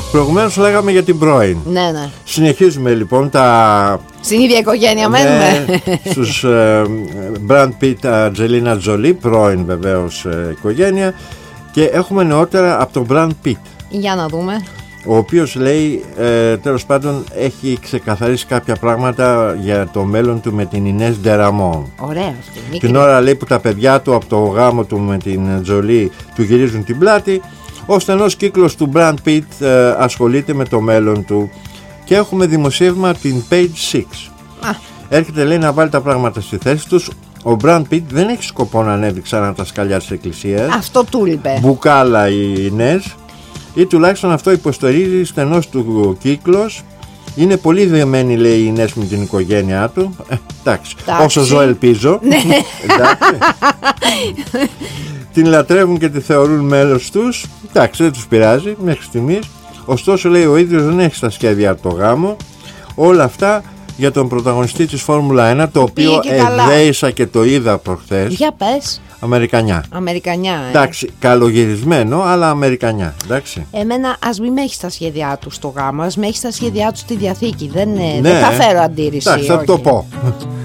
Προηγουμένως λέγαμε για την πρώην. Ναι, ναι. Συνεχίζουμε λοιπόν στην ίδια οικογένεια μένουμε. Στους Brad Pitt, Angelina Jolie, πρώην βεβαίως οικογένεια. Και έχουμε νεότερα από τον Brad Pitt. Για να δούμε. Ο οποίος λέει, τέλος πάντων, έχει ξεκαθαρίσει κάποια πράγματα για το μέλλον του με την Inés de Ramón. Ωραία αυτή. Την ώρα λέει που τα παιδιά του από το γάμο του με την Jolie του γυρίζουν την πλάτη, ο στενός κύκλος του Brad Pitt ασχολείται με το μέλλον του. Και έχουμε δημοσίευμα την Page 6. Έρχεται, λέει, να βάλει τα πράγματα στη θέση τους. Ο Brad Pitt δεν έχει σκοπό να ανέβει ξανά τα σκαλιά της εκκλησίας. Αυτό του είπε. Μπουκάλα η Inés. Ή τουλάχιστον αυτό υποστηρίζει στενός του κύκλος. Είναι πολύ δεμένη, λέει, η Inés με την οικογένειά του. Εντάξει, όσο ζω ελπίζω. Εντάξει. Την λατρεύουν και τη θεωρούν μέλος τους. Εντάξει, δεν τους πειράζει μέχρι στιγμής. Ωστόσο, λέει, ο ίδιος δεν έχει στα σχέδια το γάμο. Όλα αυτά για τον πρωταγωνιστή της Φόρμουλα 1, το οποίο εδέησα και το είδα προχθές. Για πες. Αμερικανιά. Αμερικανιά, εντάξει, καλογυρισμένο, αλλά Αμερικανιά. Εντάξει. Εμένα, ας μην με έχει στα σχέδιά του στο γάμο, ας με έχει στα σχέδια του στη διαθήκη. Δεν θα φέρω αντίρρηση. Εντάξει, θα το πω.